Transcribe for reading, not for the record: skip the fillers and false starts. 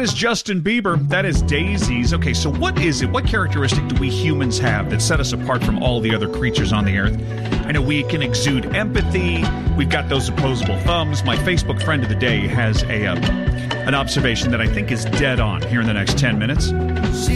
is Justin Bieber. That is Daisies. Okay, so what is it? What characteristic do we humans have that set us apart from all the other creatures on the earth? I know we can exude empathy. We've got those opposable thumbs. My Facebook friend of the day has an observation that I think is dead on here in the next 10 minutes.